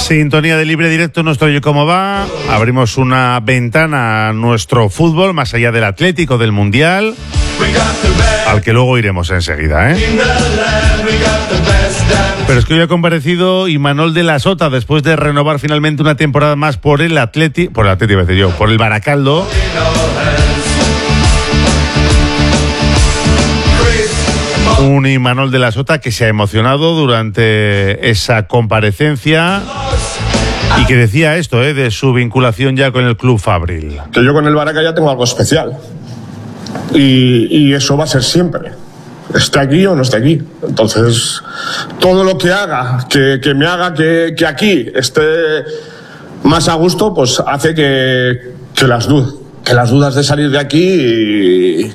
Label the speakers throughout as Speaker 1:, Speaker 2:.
Speaker 1: Sintonía de Libre Directo, nuestro Oye Cómo Va. Abrimos una ventana a nuestro fútbol, más allá del Atlético, del Mundial, al que luego iremos enseguida, ¿eh? Pero es que hoy ha comparecido Imanol de la Sota después de renovar finalmente una temporada más por el por el Baracaldo. Un Imanol de la Sota que se ha emocionado durante esa comparecencia y que decía esto, de su vinculación ya con el Club Fabril.
Speaker 2: Que yo con el Baraca ya tengo algo especial y eso va a ser siempre, esté aquí o no esté aquí. Entonces, todo lo que haga, que me haga que aquí esté más a gusto, pues hace que las dudas de salir de aquí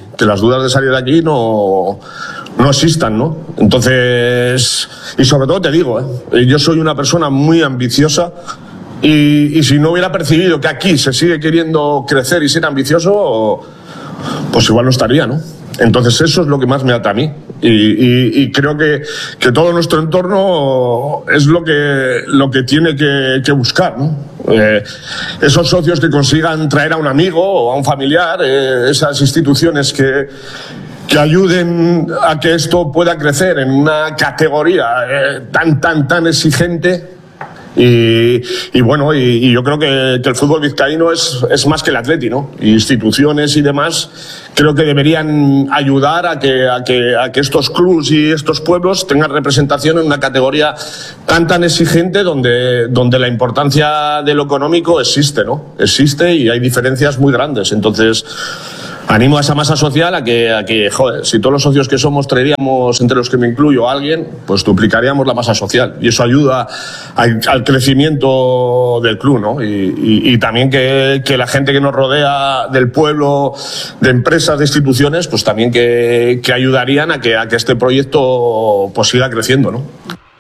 Speaker 2: no existan, ¿no? Entonces, y sobre todo te digo, yo soy una persona muy ambiciosa y si no hubiera percibido que aquí se sigue queriendo crecer y ser ambicioso, pues igual no estaría, ¿no? Entonces eso es lo que más me ata a mí y creo que todo nuestro entorno es lo que tiene que buscar, ¿no? Esos socios que consigan traer a un amigo o a un familiar, esas instituciones que ayuden a que esto pueda crecer en una categoría tan exigente. Y bueno, y yo creo que el fútbol vizcaíno es más que el Atleti, ¿no? Instituciones y demás creo que deberían ayudar a que estos clubes y estos pueblos tengan representación en una categoría tan exigente donde la importancia de lo económico existe, ¿no? Existe y hay diferencias muy grandes. Entonces, animo a esa masa social a que, joder, si todos los socios que somos traeríamos, entre los que me incluyo, a alguien, pues duplicaríamos la masa social. Y eso ayuda al crecimiento del club, ¿no? Y también que la gente que nos rodea del pueblo, de empresas, de instituciones, pues también que ayudarían a que este proyecto pues siga creciendo, ¿no?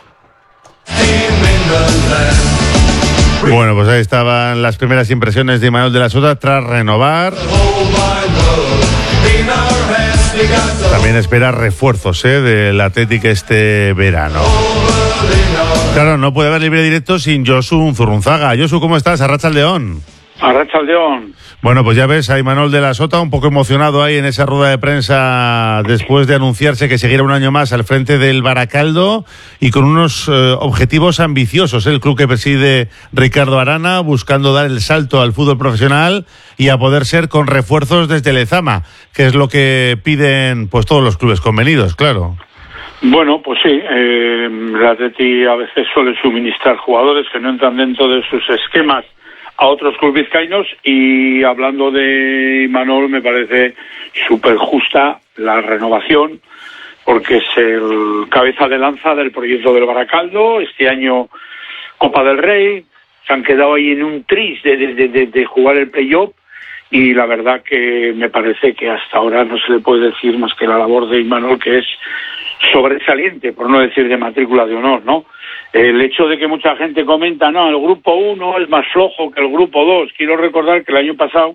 Speaker 1: Bueno, pues ahí estaban las primeras impresiones de Imanol de la Sota tras renovar. También espera refuerzos del Athletic este verano. Claro, no puede haber Libre Directo sin Josu Zurrunzaga. Josu, ¿cómo estás? Arratsaldeón.
Speaker 3: Arratsaldeón.
Speaker 1: Bueno, pues ya ves a Imanol de la Sota un poco emocionado ahí en esa rueda de prensa después de anunciarse que seguirá un año más al frente del Baracaldo y con unos objetivos ambiciosos. El club que preside Ricardo Arana, buscando dar el salto al fútbol profesional y a poder ser con refuerzos desde Lezama, que es lo que piden pues todos los clubes convenidos, claro.
Speaker 3: Bueno, pues sí, el Atleti a veces suele suministrar jugadores que no entran dentro de sus esquemas a otros clubes vizcaínos, y hablando de Imanol me parece súper justa la renovación, porque es el cabeza de lanza del proyecto del Baracaldo. Este año Copa del Rey, se han quedado ahí en un tris de jugar el playoff, y la verdad que me parece que hasta ahora no se le puede decir más que la labor de Imanol, que es sobresaliente, por no decir de matrícula de honor, ¿no? El hecho de que mucha gente comenta, no, el grupo 1 es más flojo que el grupo 2. Quiero recordar que el año pasado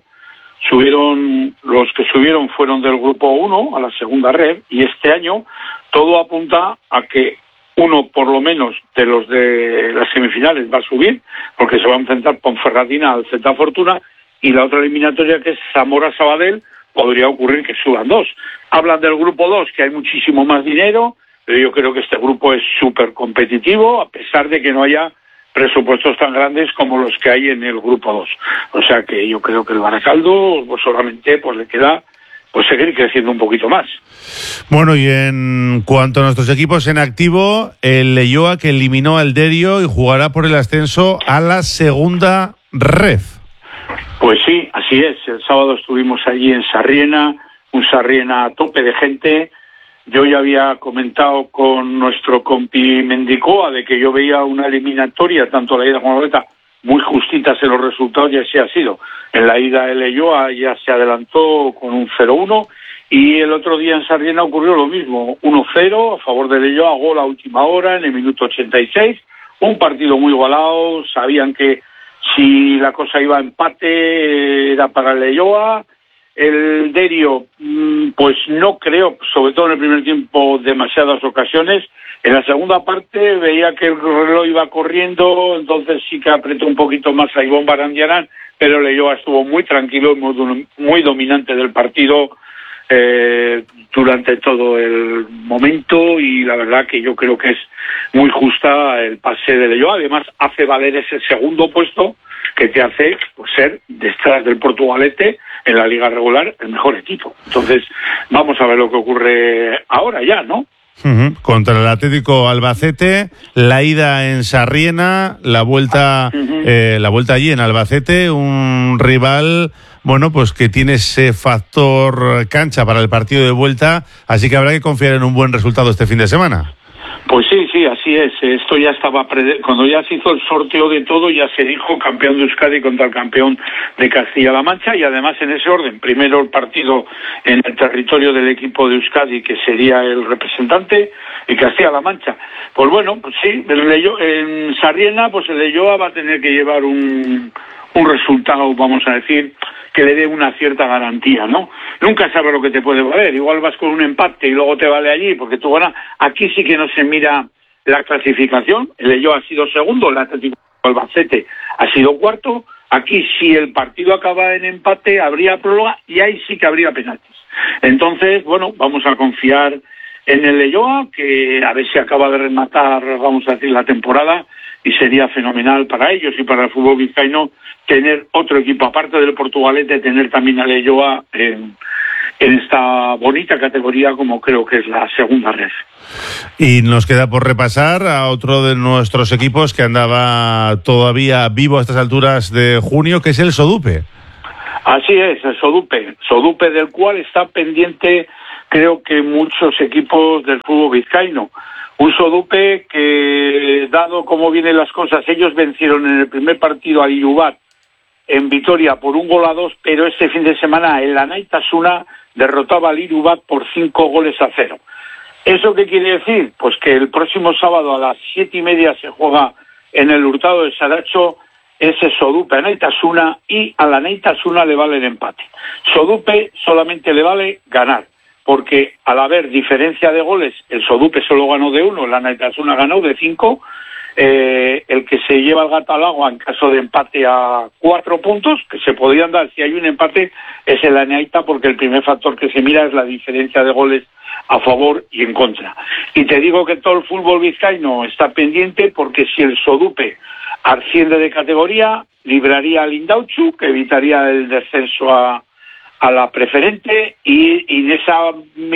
Speaker 3: los que subieron fueron del grupo 1 a la segunda red, y este año todo apunta a que uno, por lo menos, de los de las semifinales va a subir, porque se va a enfrentar Ponferradina al Z Fortuna, y la otra eliminatoria, que es Zamora-Sabadell, podría ocurrir que suban dos. Hablan del grupo 2, que hay muchísimo más dinero, pero yo creo que este grupo es súper competitivo, a pesar de que no haya presupuestos tan grandes como los que hay en el grupo 2. O sea que yo creo que el Baracaldo pues solamente pues le queda pues seguir creciendo un poquito más.
Speaker 1: Bueno, y en cuanto a nuestros equipos en activo, el Leioa, que eliminó al Derio y jugará por el ascenso a la segunda red.
Speaker 3: Pues sí, así es. El sábado estuvimos allí en Sarriena, un Sarriena a tope de gente. Yo ya había comentado con nuestro compi Mendicoa de que yo veía una eliminatoria, tanto la ida como la vuelta, muy justitas en los resultados, y así ha sido. En la ida el Leioa ya se adelantó con un 0-1, y el otro día en Sarriena ocurrió lo mismo, 1-0 a favor del Leioa, gol a última hora en el minuto 86, un partido muy igualado. Sabían que si la cosa iba a empate era para el Leioa. El Derio, pues no creo, sobre todo en el primer tiempo, demasiadas ocasiones. En la segunda parte veía que el reloj iba corriendo, entonces sí que apretó un poquito más a Ivonne Barandiarán, pero Leioa estuvo muy tranquilo y muy dominante del partido durante todo el momento, y la verdad que yo creo que es muy justa el pase de Leioa. Además hace valer ese segundo puesto que te hace pues, ser, detrás del Portugalete, en la liga regular, el mejor equipo. Entonces vamos a ver lo que ocurre ahora ya, ¿no?
Speaker 1: Contra el Atlético Albacete, la ida en Sarriena, la vuelta allí en Albacete, un rival, bueno, pues que tiene ese factor cancha para el partido de vuelta, así que habrá que confiar en un buen resultado este fin de semana.
Speaker 3: Pues sí, así es. Esto ya estaba cuando ya se hizo el sorteo de todo, ya se dijo campeón de Euskadi contra el campeón de Castilla-La Mancha, y además en ese orden, primero el partido en el territorio del equipo de Euskadi, que sería el representante, y Castilla-La Mancha. Pues bueno, pues sí, en Sarriena, pues el Leioa va a tener que llevar un resultado, vamos a decir, que le dé una cierta garantía, ¿no? Nunca sabes lo que te puede valer. Igual vas con un empate y luego te vale allí, porque tú ganas. Aquí sí que no se mira la clasificación. El Leioa ha sido segundo, el Atlético Albacete ha sido cuarto. Aquí, si el partido acaba en empate, habría prórroga y ahí sí que habría penaltis. Entonces, bueno, vamos a confiar en el Leioa, que a ver si acaba de rematar, vamos a decir, la temporada, y sería fenomenal para ellos y para el fútbol vizcaíno tener otro equipo, aparte del Portugalete, tener también a Leioa en esta bonita categoría, como creo que es la segunda red.
Speaker 1: Y nos queda por repasar a otro de nuestros equipos que andaba todavía vivo a estas alturas de junio, que es el Sodupe.
Speaker 3: Así es, el Sodupe del cual está pendiente, creo que muchos equipos del fútbol vizcaíno. Un Sodupe que, dado cómo vienen las cosas, ellos vencieron en el primer partido a Irubat en Vitoria por 1-2, pero este fin de semana el Anaitasuna derrotaba al Irubat por 5-0. ¿Eso qué quiere decir? Pues que el próximo sábado a las 7:30 se juega en el Hurtado de Saracho ese Sodupe Anaitasuna, y a la Anaitasuna le vale el empate. Sodupe solamente le vale ganar, porque al haber diferencia de goles, el Sodupe solo ganó de 1, la Anaitasuna ganó de 5. El que se lleva el gato al agua en caso de empate a 4 puntos, que se podrían dar si hay un empate, es el Aneaita, porque el primer factor que se mira es la diferencia de goles a favor y en contra. Y te digo que todo el fútbol vizcaíno está pendiente, porque si el Sodupe asciende de categoría, libraría al Indauchu, que evitaría el descenso a la preferente, y en esa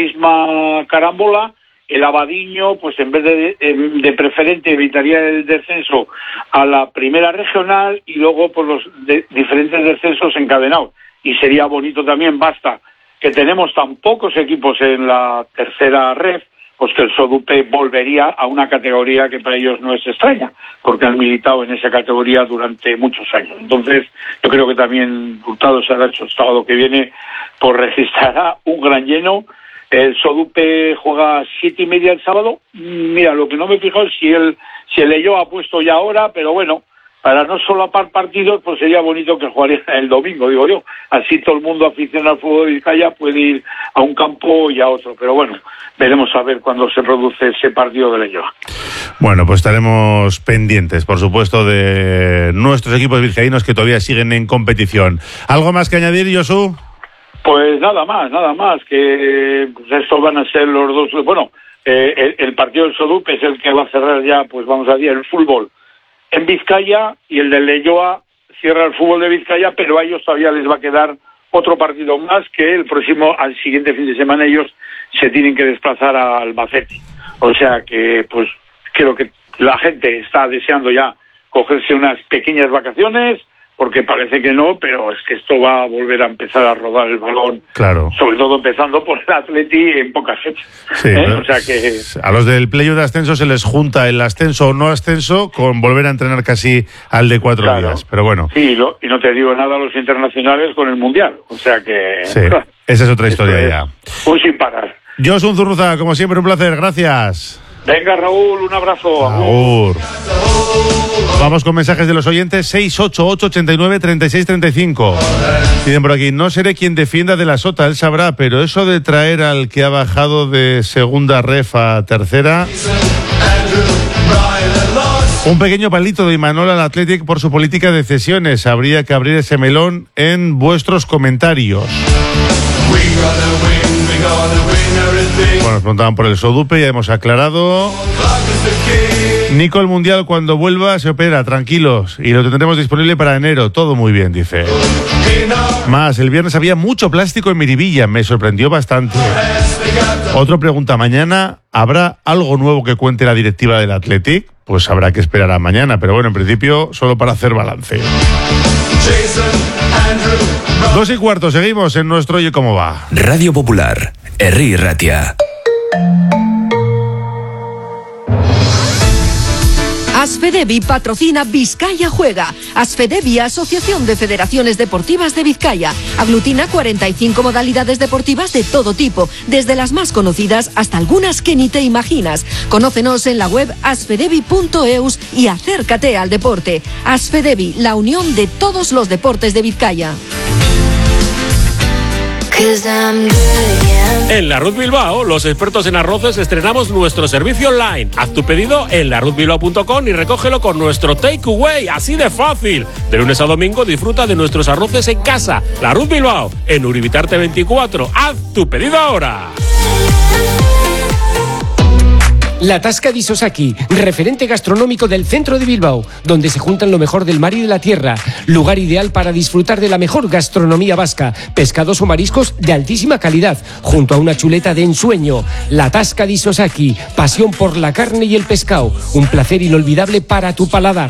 Speaker 3: misma carambola el Abadiño, pues en vez de preferente, evitaría el descenso a la primera regional, y luego por los diferentes descensos encadenados. Y sería bonito también, basta que tenemos tan pocos equipos en la tercera red, pues que el Sodupe volvería a una categoría que para ellos no es extraña, porque han militado en esa categoría durante muchos años. Entonces, yo creo que también Hurtado se ha hecho el sábado que viene, pues registrará un gran lleno. El Sodupe juega a 7:30 el sábado. Mira, lo que no me he fijado es si el Leioa ha puesto ya ahora, pero bueno, para no solapar partidos, pues sería bonito que jugaría el domingo, digo yo. Así todo el mundo aficionado al fútbol de Vizcaya puede ir a un campo y a otro. Pero bueno, veremos a ver cuándo se produce ese partido de Leioa.
Speaker 1: Bueno, pues estaremos pendientes, por supuesto, de nuestros equipos vizcaínos que todavía siguen en competición. ¿Algo más que añadir, Josu?
Speaker 3: Pues nada más, que pues estos van a ser los dos. Bueno, el partido del Sodupe es el que va a cerrar ya, pues vamos a decir, el fútbol en Vizcaya, y el de Leioa cierra el fútbol de Vizcaya, pero a ellos todavía les va a quedar otro partido más, que al siguiente fin de semana ellos se tienen que desplazar a Albacete. O sea que, pues creo que la gente está deseando ya cogerse unas pequeñas vacaciones, porque parece que no, pero es que esto va a volver a empezar a rodar el balón.
Speaker 1: Claro.
Speaker 3: Sobre todo empezando por el Atleti en pocas fechas.
Speaker 1: Sí,
Speaker 3: O sea que
Speaker 1: a los del playoff de ascenso se les junta el ascenso o no ascenso con volver a entrenar casi al de 4 días. Pero bueno.
Speaker 3: Sí, y no te digo nada a los internacionales con el Mundial. O sea que...
Speaker 1: Sí, esa es otra historia ya.
Speaker 3: Un sin parar.
Speaker 1: Josu Zurruza, como siempre, un placer. Gracias.
Speaker 3: Venga, Raúl, un abrazo.
Speaker 1: Agur. Vamos con mensajes de los oyentes. 688-89-3635. Dicen por aquí: no seré quien defienda de la Sota, él sabrá, pero eso de traer al que ha bajado de segunda ref a tercera... Un pequeño palito de Imanol al Athletic por su política de cesiones. Habría que abrir ese melón en vuestros comentarios. Bueno, nos preguntaban por el Sodupe, ya hemos aclarado. Nico, el Mundial cuando vuelva se opera, tranquilos, y lo tendremos disponible para enero. Todo muy bien, dice. Más, el viernes había mucho plástico en Miribilla, me sorprendió bastante. Otro pregunta: mañana, ¿habrá algo nuevo que cuente la directiva del Athletic? Pues habrá que esperar a mañana, pero bueno, en principio solo para hacer balance. 2:15, seguimos en nuestro Oye Cómo Va.
Speaker 4: Radio Popular, Herri Ratia.
Speaker 5: Asfedevi patrocina Vizcaya Juega. Asfedevi, Asociación de Federaciones Deportivas de Vizcaya. Aglutina 45 modalidades deportivas de todo tipo, desde las más conocidas hasta algunas que ni te imaginas. Conócenos en la web asfedevi.eus y acércate al deporte. Asfedevi, la unión de todos los deportes de Vizcaya.
Speaker 6: En Larruz Bilbao, los expertos en arroces, estrenamos nuestro servicio online. Haz tu pedido en larruzbilbao.com y recógelo con nuestro takeaway, así de fácil. De lunes a domingo disfruta de nuestros arroces en casa. Larruz Bilbao, en Uribitarte 24. Haz tu pedido ahora.
Speaker 7: La Tasca di Sosaki, referente gastronómico del centro de Bilbao, donde se juntan lo mejor del mar y de la tierra. Lugar ideal para disfrutar de la mejor gastronomía vasca, pescados o mariscos de altísima calidad, junto a una chuleta de ensueño. La Tasca di Sosaki, pasión por la carne y el pescado, un placer inolvidable para tu paladar.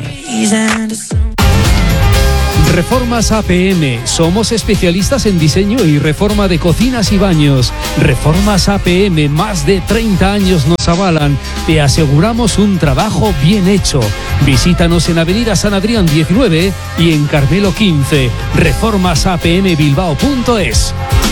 Speaker 8: Reformas APM. Somos especialistas en diseño y reforma de cocinas y baños. Reformas APM, más de 30 años nos avalan. Te aseguramos un trabajo bien hecho. Visítanos en Avenida San Adrián 19 y en Carmelo 15. Reformasapmbilbao.es.